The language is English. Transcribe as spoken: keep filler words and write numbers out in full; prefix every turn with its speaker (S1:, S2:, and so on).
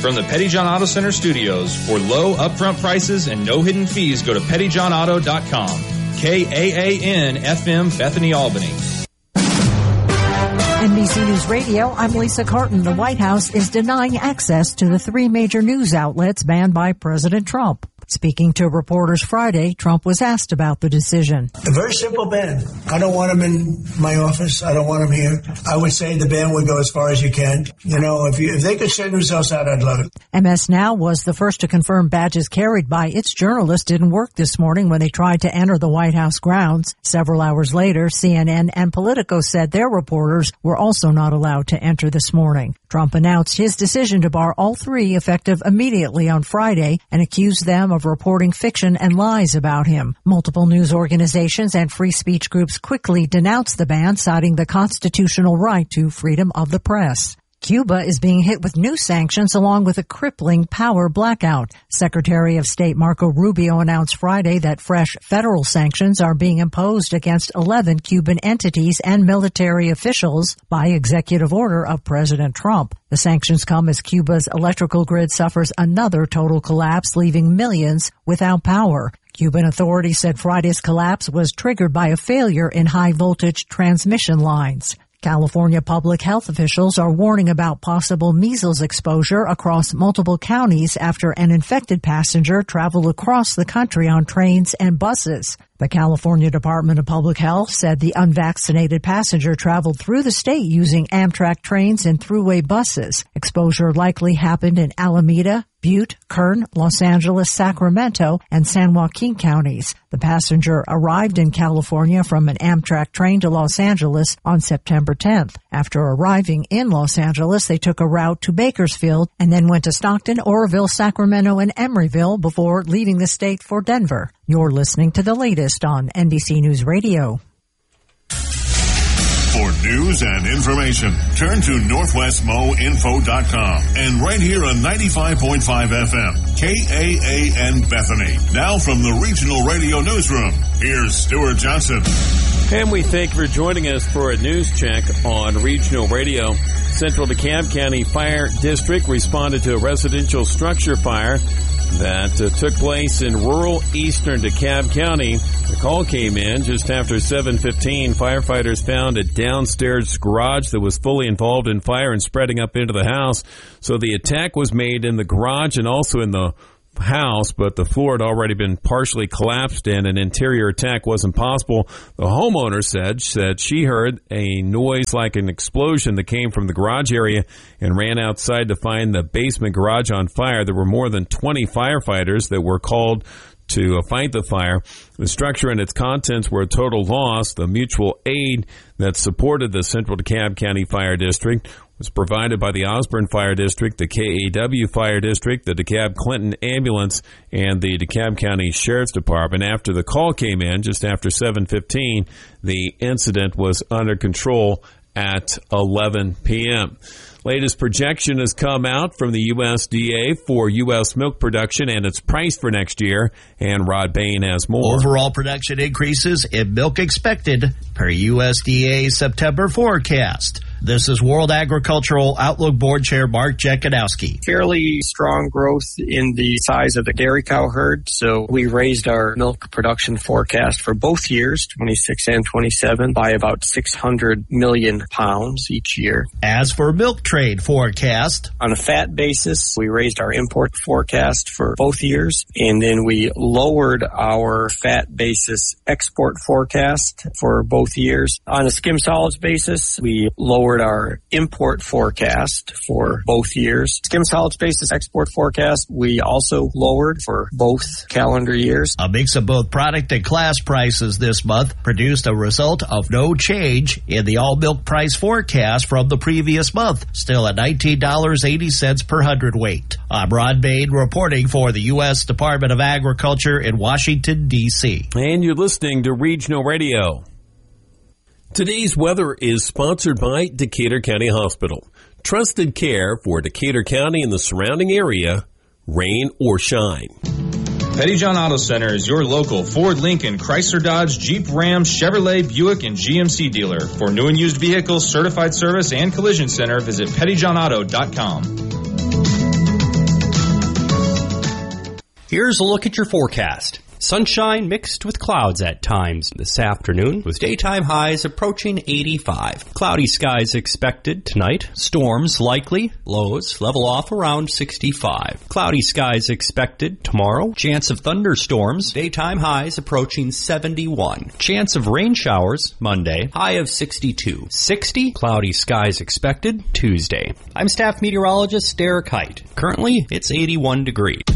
S1: From the Pettyjohn Auto Center studios, for low upfront prices and no hidden fees, go to petty john auto dot com. K A A N F M, Bethany, Albany.
S2: N B C News Radio, I'm Lisa Carton. The White House is denying access to the three major news outlets banned by President Trump. Speaking to reporters Friday, Trump was asked about the decision.
S3: A very simple ban. I don't want him in my office. I don't want him here. I would say the ban would go as far as you can. You know, if, you, if they could send themselves out, I'd love it.
S2: M S Now was the first to confirm badges carried by its journalists didn't work this morning when they tried to enter the White House grounds. Several hours later, C N N and Politico said their reporters were also not allowed to enter this morning. Trump announced his decision to bar all three effective immediately on Friday and accused them of reporting fiction and lies about him. Multiple news organizations and free speech groups quickly denounced the ban, citing the constitutional right to freedom of the press. Cuba is being hit with new sanctions along with a crippling power blackout. Secretary of State Marco Rubio announced Friday that fresh federal sanctions are being imposed against eleven Cuban entities and military officials by executive order of President Trump. The sanctions come as Cuba's electrical grid suffers another total collapse, leaving millions without power. Cuban authorities said Friday's collapse was triggered by a failure in high-voltage transmission lines. California public health officials are warning about possible measles exposure across multiple counties after an infected passenger traveled across the country on trains and buses. The California Department of Public Health said the unvaccinated passenger traveled through the state using Amtrak trains and thruway buses. Exposure likely happened in Alameda, Butte, Kern, Los Angeles, Sacramento, and San Joaquin counties. The passenger arrived in California from an Amtrak train to Los Angeles on September tenth. After arriving in Los Angeles, they took a route to Bakersfield and then went to Stockton, Oroville, Sacramento, and Emeryville before leaving the state for Denver. You're listening to the latest on N B C News Radio.
S4: For news and information, turn to northwest mo info dot com and right here on ninety-five point five F M, K A A N Bethany. Now from the Regional Radio Newsroom, here's Stuart Johnson.
S5: And we thank you for joining us for a news check on Regional Radio. Central DeKalb County Fire District responded to a residential structure fire that uh, took place in rural eastern DeKalb County. The call came in just after seven fifteen. Firefighters found a downstairs garage that was fully involved in fire and spreading up into the house. So the attack was made in the garage and also in the house, but the floor had already been partially collapsed and an interior attack wasn't possible. The homeowner said said she heard a noise like an explosion that came from the garage area and ran outside to find the basement garage on fire. There were more than twenty firefighters that were called to fight the fire. The structure and its contents were a total loss. The mutual aid that supported the Central DeKalb County Fire District was provided by the Osborne Fire District, the K A W Fire District, the DeKalb Clinton Ambulance, and the DeKalb County Sheriff's Department. After the call came in, just after seven fifteen, the incident was under control at eleven p.m. Latest projection has come out from the U S D A for U S milk production and its price for next year. And Rod Bain has more.
S6: Overall production increases in milk expected per U S D A's September forecast. This is World Agricultural Outlook Board Chair Mark Jekanowski.
S7: Fairly strong growth in the size of the dairy cow herd. So we raised our milk production forecast for both years, twenty-six and twenty-seven, by about six hundred million pounds each year.
S6: As for milk trade forecast,
S7: on a fat basis, we raised our import forecast for both years, and then we lowered our fat basis export forecast for both years. On a skim solids basis, we lowered our import forecast for both years. Skim solids basis export forecast, we also lowered for both calendar years.
S6: A mix of both product and class prices this month produced a result of no change in the all milk price forecast from the previous month, still at nineteen dollars and eighty cents per hundredweight. I'm Rod Bain reporting for the U S Department of Agriculture in Washington, D C.
S5: And you're listening to Regional Radio. Today's weather is sponsored by Decatur County Hospital. Trusted care for Decatur County and the surrounding area, rain or shine.
S1: Pettyjohn Auto Center is your local Ford, Lincoln, Chrysler, Dodge, Jeep, Ram, Chevrolet, Buick, and G M C dealer. For new and used vehicles, certified service, and collision center, visit petty john auto dot com.
S8: Here's a look at your forecast. Sunshine mixed with clouds at times this afternoon, with daytime highs approaching eighty-five. Cloudy skies expected tonight. Storms likely. Lows level off around sixty-five. Cloudy skies expected tomorrow. Chance of thunderstorms. Daytime highs approaching seventy-one. Chance of rain showers Monday. High of sixty-two. sixty. Cloudy skies expected Tuesday. I'm staff meteorologist Derek Height. Currently, it's eighty-one degrees.